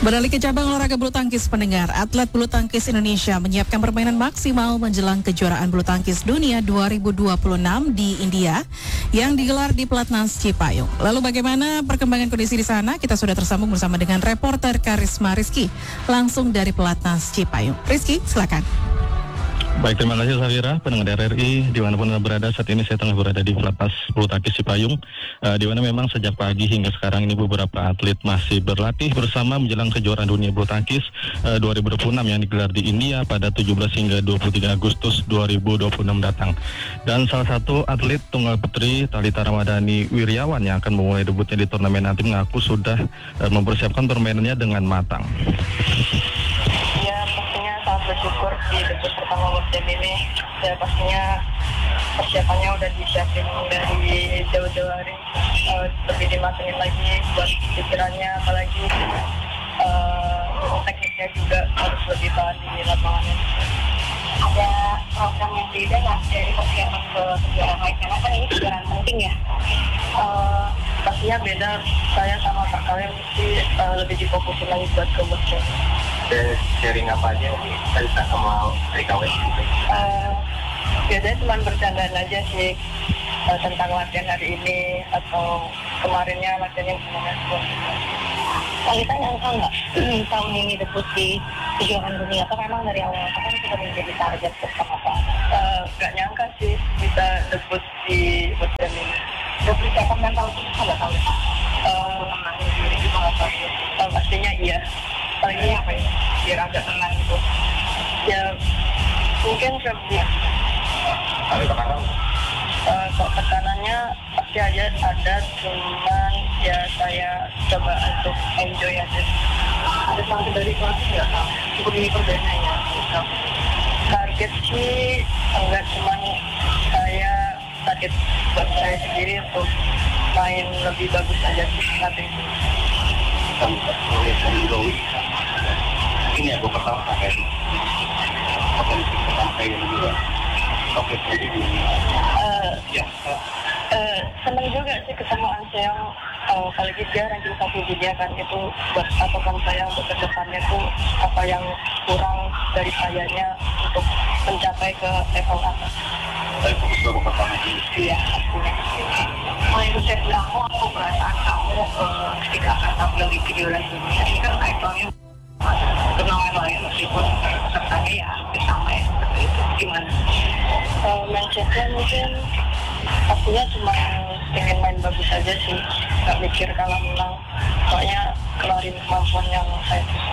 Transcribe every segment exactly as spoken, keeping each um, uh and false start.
Beralih ke cabang olahraga bulu tangkis, pendengar, atlet bulu tangkis Indonesia menyiapkan permainan maksimal menjelang kejuaraan bulu tangkis dunia dua ribu dua puluh enam di India yang digelar di Pelatnas Cipayung. Lalu bagaimana perkembangan kondisi di sana? Kita sudah tersambung bersama dengan reporter Karisma Rizky langsung dari Pelatnas Cipayung. Rizky, silakan. Baik, terima kasih Safira, pendengar R R I dimanapun Anda berada. Saat ini saya tengah berada di Pelatnas Bulu Tangkis Cipayung, uh, di mana memang sejak pagi hingga sekarang ini beberapa atlet masih berlatih bersama menjelang kejuaraan dunia bulu tangkis uh, dua ribu dua puluh enam yang digelar di India pada tujuh belas hingga dua puluh tiga Agustus dua ribu dua puluh enam datang. Dan salah satu atlet tunggal putri Thalita Ramadhani Wirjawan yang akan memulai debutnya di turnamen nanti mengaku sudah uh, mempersiapkan permainannya dengan matang. Bersyukur di debut pertama musim ini, ya pastinya persiapannya udah disiapin dari jauh-jauh hari, uh, lebih dimatengin lagi buat pikirannya, apalagi uh, tekniknya juga harus lebih tahan di lapangannya. Ada program yang beda nggak dari persiapan ke kejuaraan lain, karena kan ini kejuaraan penting ya? Uh, pastinya beda, saya sama Kak Kalian mesti uh, lebih difokusin lagi buat ke musim. Sharing apa aja nih Thalita sama Rika W gitu? Uh, biasanya cuma bercandaan aja sih uh, tentang latihan hari ini atau kemarinnya latihannya gimana. Thalita nyangka nggak tahun ini debut di kejuaraan dunia atau memang dari awal kan sudah menjadi target bersama Pak? Uh, gak nyangka sih bisa debut di musim ini. Udah persiapan mental khusus nggak tahu? Uh, menangin diri juga nggak tahu. Uh, pastinya iya. Paling apa ya? Biar agak tenang gitu. Ya mungkin sebelum Ada tekanan? Uh, kok tekanannya pasti aja ada, cuman ya saya coba untuk enjoy aja. Ada sanksi dari kelas nggak? Cukup ini perdana ya? Target sih enggak, cuman saya target buat saya sendiri untuk main lebih bagus aja sih nanti. Ini aku pertama pakai potensi pertama kayak juga. Oke, jadi Uh, ya. uh, senang juga sih ketemu Anseong, uh, apalagi dia ranking satu dunia kan, itu buat patokan saya untuk kedepannya tuh apa yang kurang dari sayanya untuk mencapai ke level atas. Saya fokus baru pertama ini. Iya, pastinya. Mulai usia kamu, aku perasaan kamu uh, ketika akan tampil di kejuaraan dunia ini kan levelnya kenal yang lain meskipun pesertanya ya hampir sama ya, seperti itu. Gimana? Uh, mindsetnya mungkin pastinya cuma ingin main bagus aja sih, nggak mikir kalah menang, pokoknya kelarin kemampuan yang saya bisa.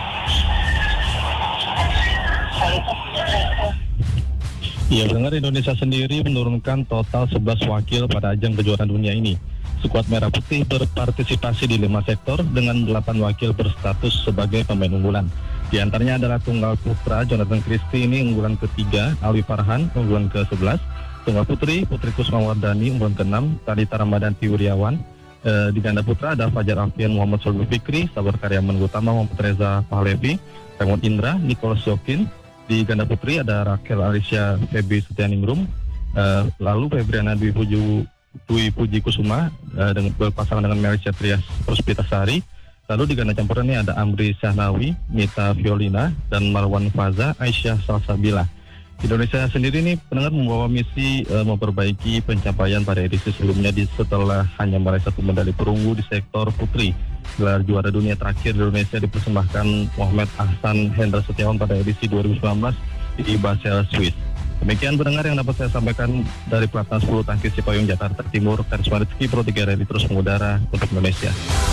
Ya, pendengar, Indonesia sendiri menurunkan total sebelas wakil pada ajang kejuaraan dunia ini. Skuad Merah Putih berpartisipasi di lima sektor dengan delapan wakil berstatus sebagai pemain unggulan. Di antaranya adalah tunggal putra Jonathan Christie, ini unggulan ketiga, Alwi Farhan unggulan ke sebelas, tunggal putri Putri Kusmawardani unggulan ke enam, Thalita Ramadhani Wirjawan. E, di ganda putra ada Fajar Alfian, Muhammad Solbul Fikri, Sabar Karyaman Utama, Muhammad Reza Pahlevi, Raymond Indra, Nicholas Yokin. Di ganda putri ada Rakel Alicia Febi Setianingrum, e, lalu Febriana Dwi Puju Dwi Puji Kusuma uh, dengan berpasangan dengan Melisha Trias Puspitasari. Lalu di ganda campuran ini ada Amri Syahnawi, Mita Violina, dan Marwan Faza Aisyah Salsabila. Indonesia sendiri ini pendengar membawa misi uh, memperbaiki pencapaian pada edisi sebelumnya di setelah hanya meraih satu medali perunggu di sektor putri. Gelar juara dunia terakhir di Indonesia dipersembahkan Muhammad Ahsan Hendra Setiawan pada edisi dua ribu sembilan belas di Basel, Swiss. Demikian pendengar yang dapat saya sampaikan dari Pelatnas Bulu Tangkis Cipayung, Jakarta Timur. Karisma Rizky, Pro tiga R R I terus mengudara untuk Indonesia.